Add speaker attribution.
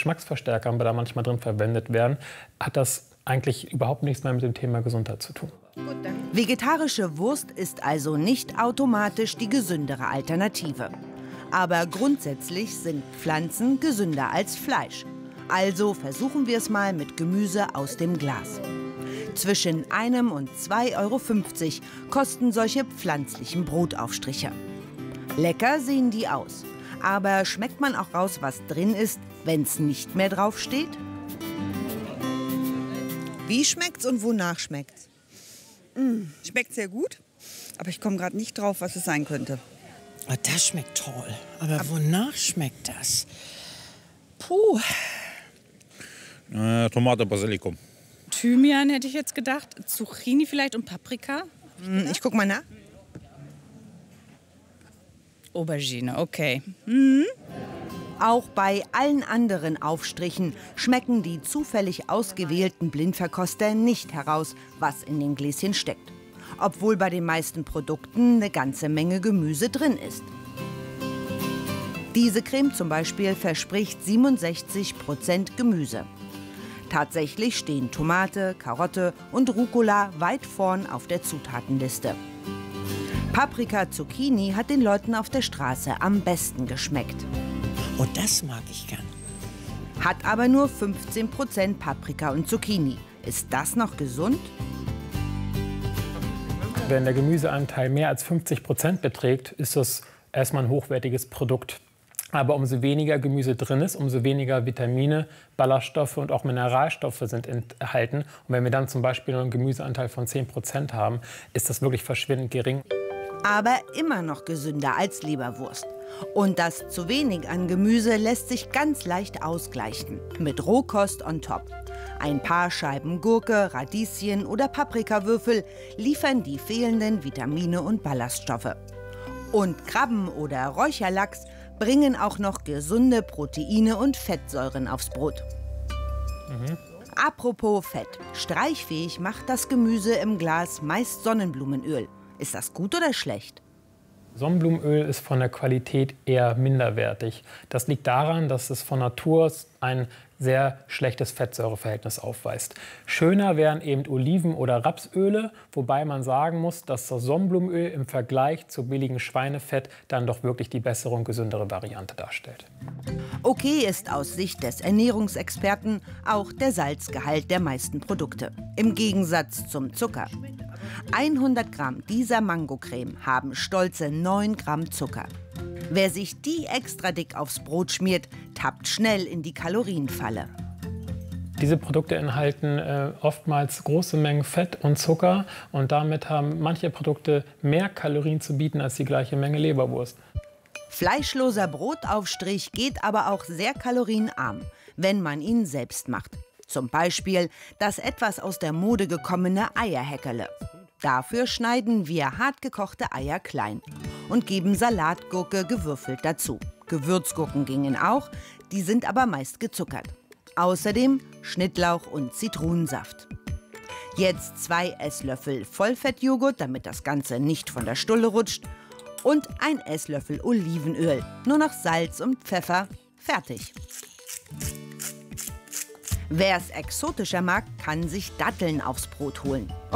Speaker 1: Geschmacksverstärkern da manchmal drin verwendet werden, hat das eigentlich überhaupt nichts mehr mit dem Thema Gesundheit zu tun.
Speaker 2: Vegetarische Wurst ist also nicht automatisch die gesündere Alternative. Aber grundsätzlich sind Pflanzen gesünder als Fleisch. Also versuchen wir es mal mit Gemüse aus dem Glas. Zwischen 1 und 2,50 € kosten solche pflanzlichen Brotaufstriche. Lecker sehen die aus. Aber schmeckt man auch raus, was drin ist, wenn es nicht mehr draufsteht?
Speaker 3: Wie schmeckt's und wonach schmeckt's? Schmeckt sehr gut, aber ich komme gerade nicht drauf, was es sein könnte.
Speaker 4: Oh, das schmeckt toll. Aber wonach schmeckt das? Puh.
Speaker 5: Tomate, Basilikum.
Speaker 6: Thymian hätte ich jetzt gedacht. Zucchini vielleicht und Paprika?
Speaker 3: Ich guck mal nach.
Speaker 6: Aubergine, okay.
Speaker 2: Auch bei allen anderen Aufstrichen schmecken die zufällig ausgewählten Blindverkoster nicht heraus, was in den Gläschen steckt. Obwohl bei den meisten Produkten eine ganze Menge Gemüse drin ist. Diese Creme zum Beispiel verspricht 67% Gemüse. Tatsächlich stehen Tomate, Karotte und Rucola weit vorn auf der Zutatenliste. Paprika Zucchini hat den Leuten auf der Straße am besten geschmeckt.
Speaker 4: Oh, das mag ich gern.
Speaker 2: Hat aber nur 15% Paprika und Zucchini. Ist das noch gesund?
Speaker 1: Wenn der Gemüseanteil mehr als 50% beträgt, ist das erstmal ein hochwertiges Produkt. Aber umso weniger Gemüse drin ist, umso weniger Vitamine, Ballaststoffe und auch Mineralstoffe sind enthalten. Und wenn wir dann zum Beispiel nur einen Gemüseanteil von 10% haben, ist das wirklich verschwindend gering.
Speaker 2: Aber immer noch gesünder als Leberwurst. Und das zu wenig an Gemüse lässt sich ganz leicht ausgleichen. Mit Rohkost on top. Ein paar Scheiben Gurke, Radieschen oder Paprikawürfel liefern die fehlenden Vitamine und Ballaststoffe. Und Krabben oder Räucherlachs bringen auch noch gesunde Proteine und Fettsäuren aufs Brot. Apropos Fett. Streichfähig macht das Gemüse im Glas meist Sonnenblumenöl. Ist das gut oder schlecht?
Speaker 1: Sonnenblumenöl ist von der Qualität eher minderwertig. Das liegt daran, dass es von Natur ein sehr schlechtes Fettsäureverhältnis aufweist. Schöner wären eben Oliven- oder Rapsöle, wobei man sagen muss, dass das Sonnenblumenöl im Vergleich zu billigem Schweinefett dann doch wirklich die bessere und gesündere Variante darstellt.
Speaker 2: Okay ist aus Sicht des Ernährungsexperten auch der Salzgehalt der meisten Produkte. Im Gegensatz zum Zucker. 100 Gramm dieser Mangocreme haben stolze 9 Gramm Zucker. Wer sich die extra dick aufs Brot schmiert, tappt schnell in die Kalorienfalle.
Speaker 1: Diese Produkte enthalten oftmals große Mengen Fett und Zucker und damit haben manche Produkte mehr Kalorien zu bieten als die gleiche Menge Leberwurst.
Speaker 2: Fleischloser Brotaufstrich geht aber auch sehr kalorienarm, wenn man ihn selbst macht. Zum Beispiel das etwas aus der Mode gekommene Eierhäckerle. Dafür schneiden wir hartgekochte Eier klein und geben Salatgurke gewürfelt dazu. Gewürzgurken gingen auch, die sind aber meist gezuckert. Außerdem Schnittlauch und Zitronensaft. Jetzt 2 Esslöffel Vollfettjoghurt, damit das Ganze nicht von der Stulle rutscht. Und 1 Esslöffel Olivenöl. Nur noch Salz und Pfeffer. Fertig. Wer es exotischer mag, kann sich Datteln aufs Brot holen.